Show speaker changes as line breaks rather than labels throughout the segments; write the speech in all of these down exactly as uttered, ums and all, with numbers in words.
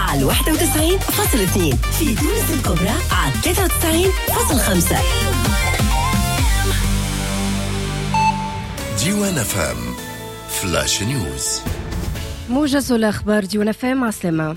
على واحد وتسعين فاصلة اثنين، في تونس الكبرى على ثلاثة وتسعين فاصلة خمسة.
ديوان اف ام فلاش نيوز،
موجز الأخبار. ديوان اف ام عسلامة.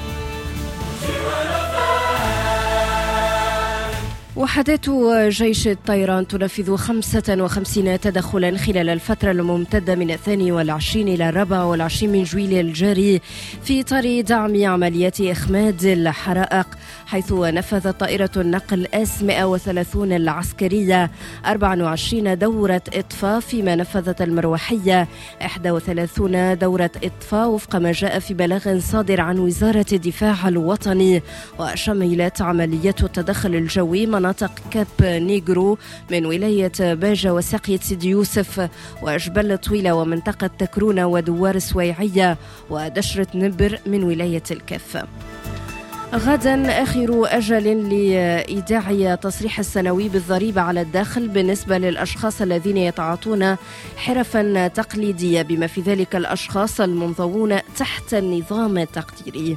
وحدات جيش الطيران تنفذ خمسة وخمسين تدخلا خلال الفترة الممتدة من الثاني والعشرين إلى الرابع والعشرين من جويلية الجاري في إطار دعم عمليات إخماد الحرائق، حيث نفذت طائرة النقل إس مئة وثلاثين العسكرية أربعة وعشرين دورة إطفاء، فيما نفذت المروحية إحدى وثلاثين دورة إطفاء وفق ما جاء في بلاغ صادر عن وزارة الدفاع الوطني. وشملت عمليات التدخل الجوي مناطق كاب نيغرو من ولاية باجة وساقية سيدي يوسف وجبل طويلة ومنطقة تكرونة ودوار سويعية ودشرة نبر من ولاية الكف. غدا آخر أجل لإيداع تصريح السنوي بالضريبة على الداخل بالنسبة للأشخاص الذين يتعاطون حرفا تقليدية، بما في ذلك الأشخاص المنضوون تحت النظام التقديري.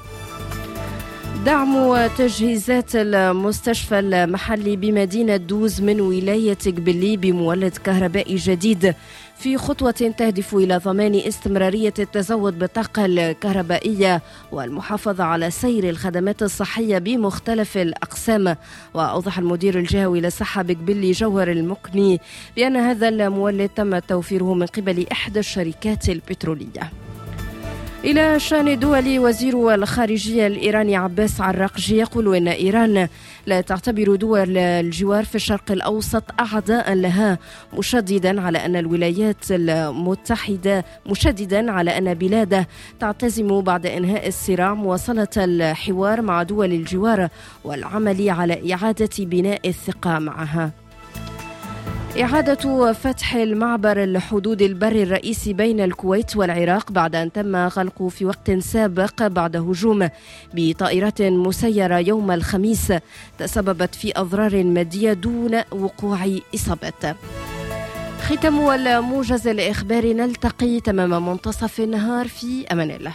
دعم تجهيزات المستشفى المحلي بمدينة دوز من ولاية قبلي بمولد كهربائي جديد، في خطوة تهدف إلى ضمان استمرارية التزود بالطاقة الكهربائية والمحافظة على سير الخدمات الصحية بمختلف الأقسام. وأوضح المدير الجهوي للصحة بقبلي جوهر المكني بأن هذا المولد تم توفيره من قبل إحدى الشركات البترولية. إلى شأن دول، وزير الخارجية الإيراني عباس عراقجي يقول إن إيران لا تعتبر دول الجوار في الشرق الأوسط أعداء لها، مشددا على أن الولايات المتحدة مشددا على أن بلاده تعتزم بعد إنهاء الصراع مواصلة الحوار مع دول الجوار والعمل على إعادة بناء الثقة معها. إعادة فتح المعبر الحدود البري الرئيسي بين الكويت والعراق بعد أن تم غلقه في وقت سابق بعد هجوم بطائرات مسيرة يوم الخميس تسببت في أضرار مادية دون وقوع إصابات. ختام الموجز الإخباري، نلتقي تمام منتصف النهار، في أمان الله.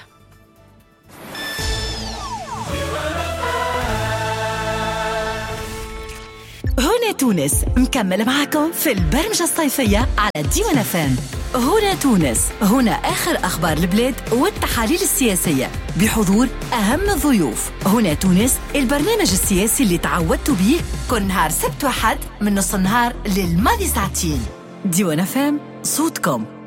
هنا تونس مكمل معكم في البرمجة الصيفية على ديوان اف ام. هنا تونس، هنا آخر أخبار البلاد والتحاليل السياسية بحضور أهم الضيوف. هنا تونس، البرنامج السياسي اللي تعودتوا بيه كل نهار سبت وحد من نص النهار للماضي ساعتين. ديوان اف ام، صوتكم.